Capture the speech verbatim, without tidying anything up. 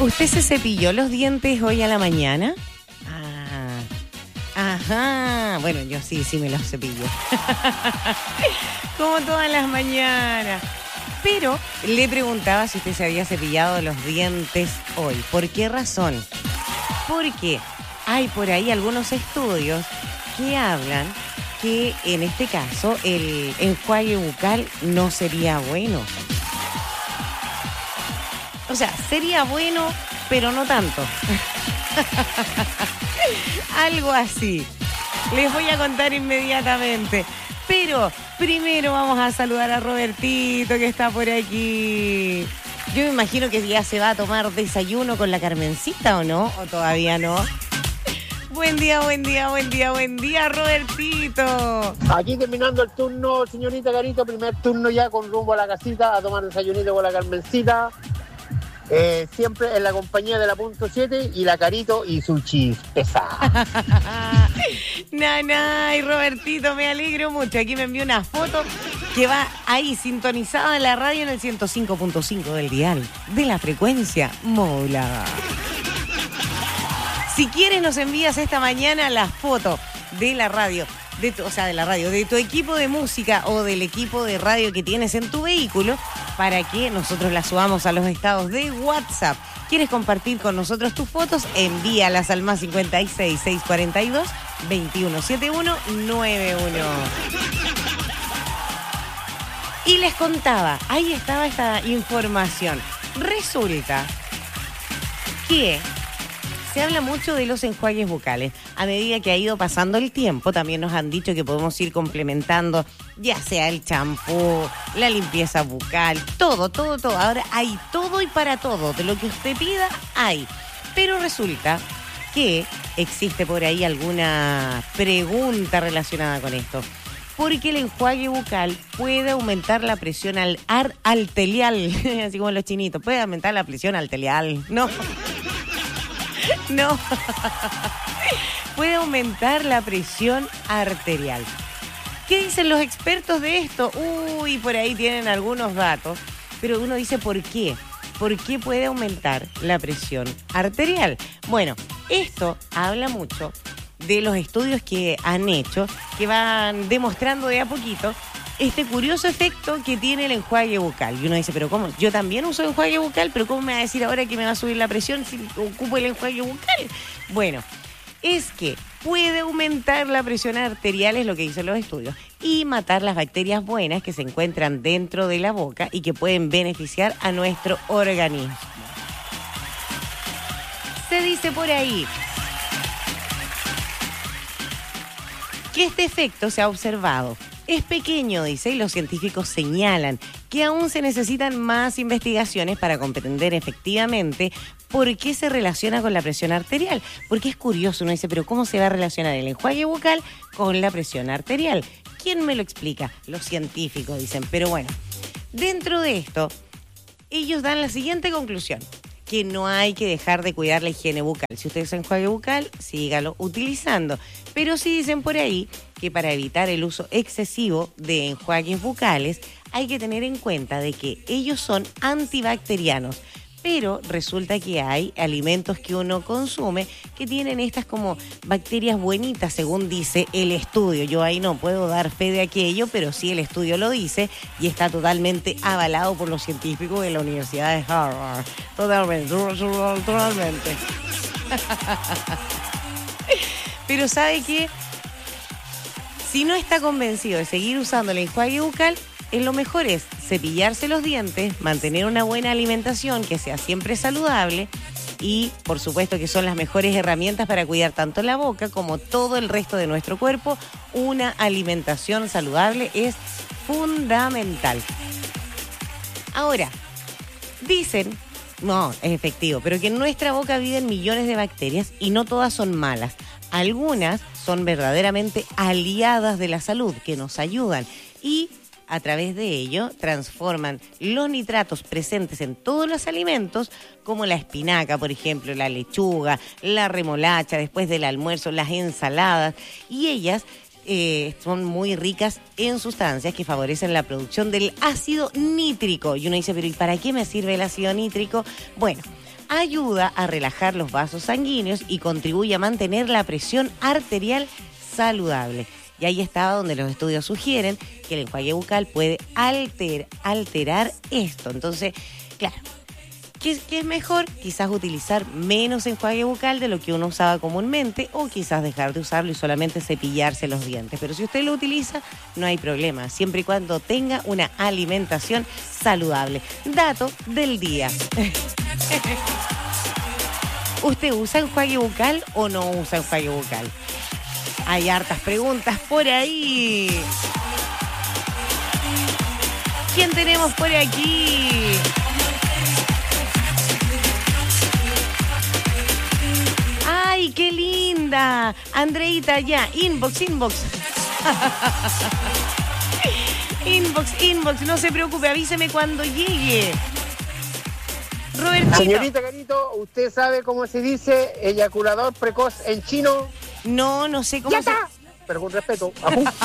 ¿Usted se cepilló los dientes hoy a la mañana? Ah, ajá. Bueno, yo sí, sí me los cepillo. Como todas las mañanas. Pero le preguntaba si usted se había cepillado los dientes hoy. ¿Por qué razón? Porque hay por ahí algunos estudios que hablan que en este caso el enjuague bucal no sería bueno. O sea, sería bueno, pero no tanto. Algo así. Les voy a contar inmediatamente. Pero primero vamos a saludar a Robertito, que está por aquí. Yo me imagino que ya se va a tomar desayuno con la Carmencita, ¿o no? ¿O todavía no? Buen día, buen día, buen día, buen día, Robertito. Aquí terminando el turno, señorita Carito, primer turno ya con rumbo a la casita a tomar desayunito con la Carmencita. Eh, siempre en la compañía de la punto siete y la Carito y su chispeza. Nanay, Robertito, me alegro mucho. Aquí me envió una foto que va ahí sintonizada en la radio en el ciento cinco punto cinco del dial de la frecuencia modulada. Si quieres nos envías esta mañana la foto de la radio, de tu, o sea, de la radio, de tu equipo de música o del equipo de radio que tienes en tu vehículo para que nosotros la subamos a los estados de WhatsApp. ¿Quieres compartir con nosotros tus fotos? Envíalas al más cincuenta y seis, seiscientos cuarenta y dos, veintiuno setenta y uno noventa y uno. Y les contaba, ahí estaba esta información. Resulta que se habla mucho de los enjuagues bucales. A medida que ha ido pasando el tiempo, también nos han dicho que podemos ir complementando, ya sea el champú, la limpieza bucal, todo, todo, todo. Ahora hay todo y para todo. De lo que usted pida, hay. Pero resulta que existe por ahí alguna pregunta relacionada con esto. Porque el enjuague bucal puede aumentar la presión al ar arterial, así como los chinitos. Puede aumentar la presión arterial. No. No. Puede aumentar la presión arterial. ¿Qué dicen los expertos de esto? Uy, por ahí tienen algunos datos. Pero uno dice, ¿por qué? ¿Por qué puede aumentar la presión arterial? Bueno, esto habla mucho de los estudios que han hecho, que van demostrando de a poquito este curioso efecto que tiene el enjuague bucal. Y uno dice, pero ¿cómo? Yo también uso enjuague bucal, pero ¿cómo me va a decir ahora que me va a subir la presión si ocupo el enjuague bucal? Bueno, es que puede aumentar la presión arterial, es lo que dicen los estudios, y matar las bacterias buenas que se encuentran dentro de la boca y que pueden beneficiar a nuestro organismo. Se dice por ahí que este efecto se ha observado. Es pequeño, dice, y los científicos señalan que aún se necesitan más investigaciones para comprender efectivamente por qué se relaciona con la presión arterial. Porque es curioso, uno dice, pero ¿cómo se va a relacionar el enjuague bucal con la presión arterial? ¿Quién me lo explica? Los científicos dicen, pero bueno, dentro de esto, ellos dan la siguiente conclusión, que no hay que dejar de cuidar la higiene bucal. Si usted usa enjuague bucal, sígalo utilizando. Pero sí dicen por ahí que para evitar el uso excesivo de enjuagues bucales hay que tener en cuenta de que ellos son antibacterianos. Pero resulta que hay alimentos que uno consume que tienen estas como bacterias buenitas, según dice el estudio. Yo ahí no puedo dar fe de aquello, pero sí el estudio lo dice y está totalmente avalado por los científicos de la Universidad de Harvard. Totalmente, totalmente. Pero ¿sabe qué? Si no está convencido de seguir usando el enjuague bucal, lo mejor es cepillarse los dientes, mantener una buena alimentación que sea siempre saludable y, por supuesto, que son las mejores herramientas para cuidar tanto la boca como todo el resto de nuestro cuerpo. Una alimentación saludable es fundamental. Ahora, dicen, no, es efectivo, pero que en nuestra boca viven millones de bacterias y no todas son malas. Algunas son verdaderamente aliadas de la salud, que nos ayudan y a través de ello transforman los nitratos presentes en todos los alimentos, como la espinaca, por ejemplo, la lechuga, la remolacha, después del almuerzo, las ensaladas, y ellas eh, son muy ricas en sustancias que favorecen la producción del ácido nítrico. Y uno dice, pero ¿y para qué me sirve el ácido nítrico? Bueno, ayuda a relajar los vasos sanguíneos y contribuye a mantener la presión arterial saludable. Y ahí estaba donde los estudios sugieren que el enjuague bucal puede alter, alterar esto. Entonces, claro, ¿qué, ¿qué es mejor? Quizás utilizar menos enjuague bucal de lo que uno usaba comúnmente o quizás dejar de usarlo y solamente cepillarse los dientes. Pero si usted lo utiliza, no hay problema, siempre y cuando tenga una alimentación saludable. Dato del día. ¿Usted usa enjuague bucal o no usa enjuague bucal? Hay hartas preguntas por ahí. ¿Quién tenemos por aquí? ¡Ay, qué linda! Andreita, ya, inbox, inbox. Inbox, inbox, no se preocupe, avíseme cuando llegue. Robertito. Señorita Carito, ¿usted sabe cómo se dice eyaculador precoz en chino? No, no sé cómo ¡Ya se... está! Pero con respeto. Ajú.